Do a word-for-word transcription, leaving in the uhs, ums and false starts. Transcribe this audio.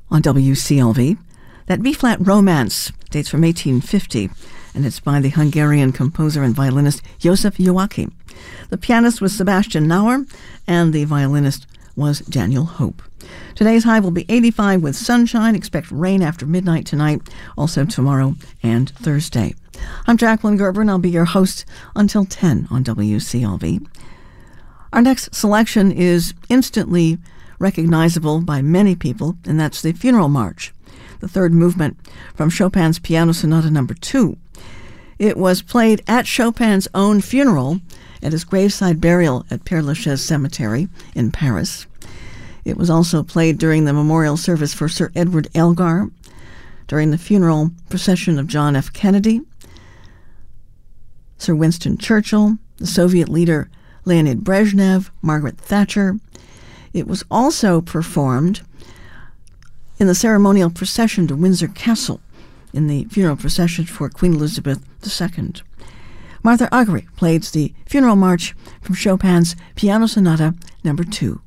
on W C L V. That B-flat Romance dates from eighteen fifty, and it's by the Hungarian composer and violinist Josef Joachim. The pianist was Sebastian Nauer, and the violinist was Daniel Hope. Today's high will be eighty-five with sunshine. Expect rain after midnight tonight, also tomorrow and Thursday. I'm Jacqueline Gerber, and I'll be your host until ten on W C L V. Our next selection is instantly recognizable by many people, and that's the Funeral March, the third movement from Chopin's Piano Sonata Number Two. It was played at Chopin's own funeral at his graveside burial at Père Lachaise Cemetery in Paris. It was also played during the memorial service for Sir Edward Elgar, during the funeral procession of John F. Kennedy, Sir Winston Churchill, the Soviet leader Leonid Brezhnev, Margaret Thatcher. It was also performed in the ceremonial procession to Windsor Castle, in the funeral procession for Queen Elizabeth the Second. Martha Argerich played the Funeral March from Chopin's Piano Sonata Number Two.